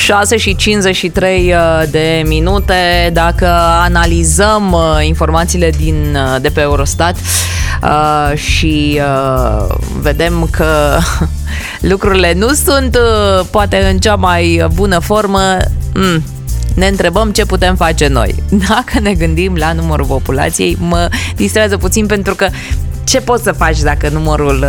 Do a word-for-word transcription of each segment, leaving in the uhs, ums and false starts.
șase și cincizeci și trei de minute. Dacă analizăm informațiile din, de pe Eurostat uh, și uh, vedem că lucrurile nu sunt uh, poate în cea mai bună formă, mm, ne întrebăm ce putem face noi. Dacă ne gândim la numărul populației, mă distrează puțin pentru că ce poți să faci dacă numărul,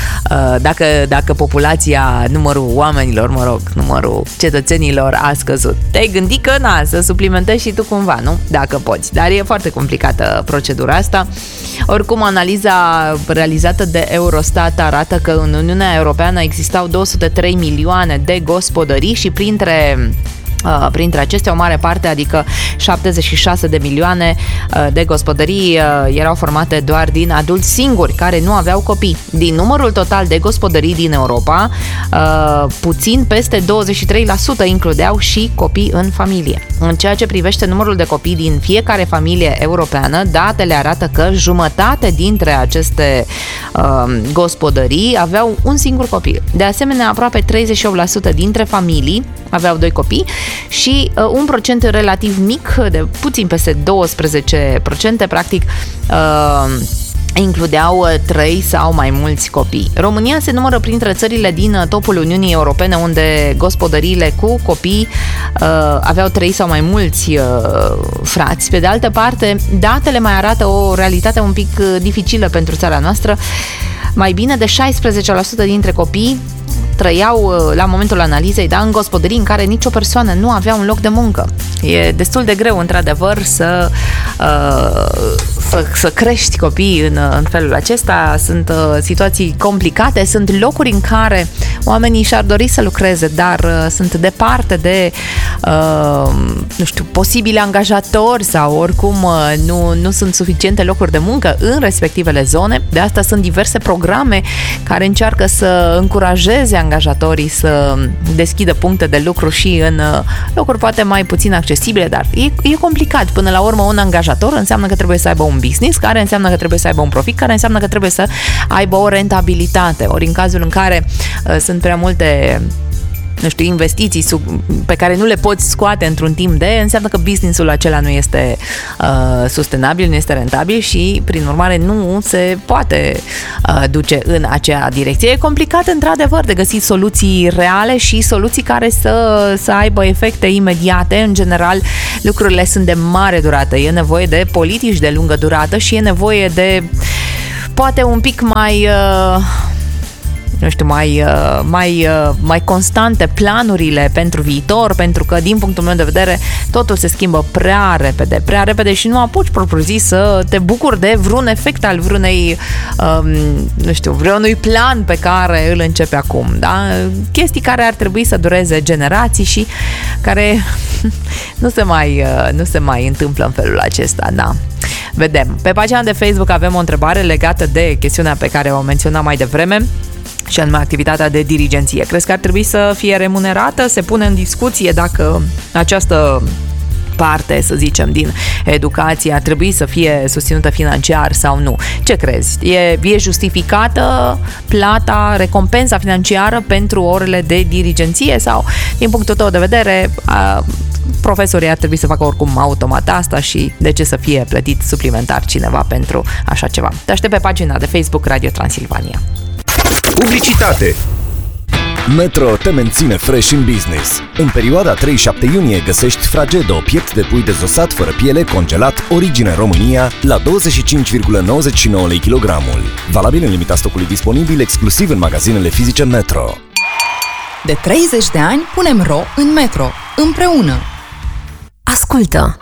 dacă, dacă populația, numărul oamenilor, mă rog, numărul cetățenilor a scăzut? Te-ai gândit că, na, să suplimentezi și tu cumva, nu? Dacă poți. Dar e foarte complicată procedura asta. Oricum, analiza realizată de Eurostat arată că în Uniunea Europeană existau două sute trei milioane de gospodării și printre Uh, printre acestea o mare parte, adică șaptezeci și șase de milioane uh, de gospodării uh, erau formate doar din adulți singuri care nu aveau copii. Din numărul total de gospodării din Europa, uh, puțin peste douăzeci și trei la sută includeau și copii în familie. În ceea ce privește numărul de copii din fiecare familie europeană, datele arată că jumătate dintre aceste uh, gospodării aveau un singur copil. De asemenea, aproape treizeci și opt la sută dintre familii aveau doi copii și uh, un procent relativ mic, de puțin peste doisprezece la sută, practic, uh, includeau trei sau mai mulți copii. România se numără printre țările din topul Uniunii Europene unde gospodăriile cu copii uh, aveau trei sau mai mulți uh, frați. Pe de altă parte, datele mai arată o realitate un pic dificilă pentru țara noastră. Mai bine de șaisprezece la sută dintre copii trăiau la momentul analizei, da, în gospodării în care nicio persoană nu avea un loc de muncă. E destul de greu, într-adevăr, să, uh, să, să crești copii în, în felul acesta. Sunt uh, situații complicate, sunt locuri în care oamenii și-ar dori să lucreze, dar uh, sunt departe de, uh, nu știu, posibili angajatori sau oricum uh, nu, nu sunt suficiente locuri de muncă în respectivele zone. De asta sunt diverse programe care încearcă să încurajeze angajatorii să deschidă puncte de lucru și în locuri poate mai puțin accesibile, dar e, e complicat. Până la urmă, un angajator înseamnă că trebuie să aibă un business, care înseamnă că trebuie să aibă un profit, care înseamnă că trebuie să aibă o rentabilitate. Ori în cazul în care uh, sunt prea multe nu știu, investiții sub, pe care nu le poți scoate într-un timp de, înseamnă că businessul acela nu este uh, sustenabil, nu este rentabil și, prin urmare, nu se poate uh, duce în acea direcție. E complicat, într-adevăr, de găsit soluții reale și soluții care să, să aibă efecte imediate. În general, lucrurile sunt de mare durată. E nevoie de politici de lungă durată și e nevoie de, poate, un pic mai... Uh, nu știu, mai, mai, mai constante planurile pentru viitor, pentru că, din punctul meu de vedere, totul se schimbă prea repede, prea repede și nu apuci propriu-zis să te bucuri de vreun efect al vreunei, um, nu știu, vreunui plan pe care îl începe acum, da? Chestii care ar trebui să dureze generații și care nu se mai, nu se mai întâmplă în felul acesta, da? Vedem. Pe pagina de Facebook avem o întrebare legată de chestiunea pe care o menționam mai devreme, și anume activitatea de dirigenție. Crezi că ar trebui să fie remunerată? Se pune în discuție dacă această parte, să zicem, din educație ar trebui să fie susținută financiar sau nu. Ce crezi? E, e justificată plata, recompensa financiară pentru orele de dirigenție sau, din punctul tău de vedere, a, profesorii ar trebui să facă oricum automat asta și de ce să fie plătit suplimentar cineva pentru așa ceva? Te aștept pe pagina de Facebook Radio Transilvania. Publicitate. Metro te menține fresh in business. În perioada trei șapte iunie găsești Fragedo, piept de pui dezosat fără piele, congelat, origine România, la douăzeci și cinci virgulă nouăzeci și nouă lei kilogramul. Valabil în limita stocului disponibil exclusiv în magazinele fizice Metro. De treizeci de ani punem ro în Metro, împreună. Ascultă!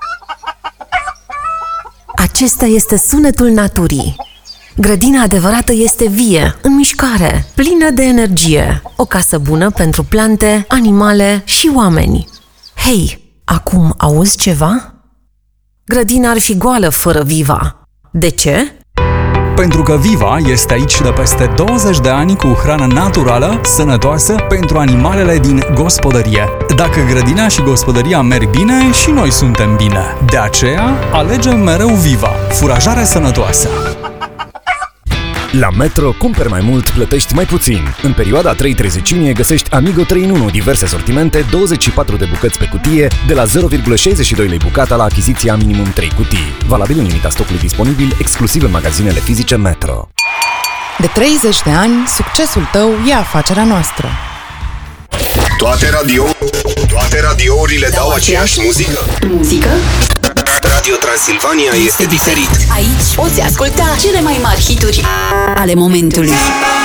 Acesta este sunetul naturii. Grădina adevărată este vie, în mișcare, plină de energie. O casă bună pentru plante, animale și oameni. Hei, acum auzi ceva? Grădina ar fi goală fără Viva. De ce? Pentru că Viva este aici de peste douăzeci de ani cu hrană naturală, sănătoasă pentru animalele din gospodărie. Dacă grădina și gospodăria merg bine, și noi suntem bine. De aceea, alegem mereu Viva, furajare sănătoasă. La Metro, cumperi mai mult, plătești mai puțin. În perioada trei treizeci iunie găsești Amigo trei în unu, diverse sortimente, douăzeci și patru de bucăți pe cutie, de la zero virgulă șaizeci și doi lei bucata la achiziția minimum trei cutii. Valabil în limita stocului disponibil, exclusiv în magazinele fizice Metro. De treizeci de ani, succesul tău e afacerea noastră. Toate radio, toate radiourile dau aceeași muzică. Muzică? Radio Transilvania este diferit. Aici poți asculta cele mai mari hituri ale momentului.